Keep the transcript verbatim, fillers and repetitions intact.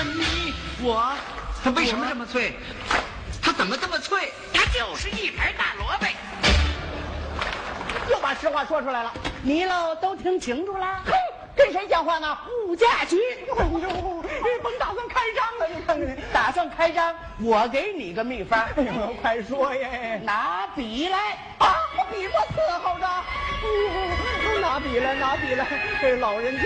问你，我它为什么这么脆？它怎么这么脆？ 它就是一盘大萝卜。 又把实话说出来了，你喽都听清楚了。嘿，跟谁讲话呢？吴家驹。哎呦，甭打算开张了，你看看，打算开张，我给你个秘方。哎呦，快说耶！拿笔来啊！我笔墨伺候着。哎呦，拿笔来，拿笔来，这老人家。